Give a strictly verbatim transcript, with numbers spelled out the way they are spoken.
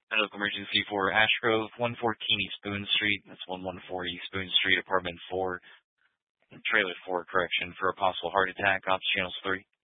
Medical emergency for Ash Grove, one fourteen East Boone Street. That's one fourteen East Boone Street, apartment four, trailer four, correction, for a possible heart attack. Ops channels three.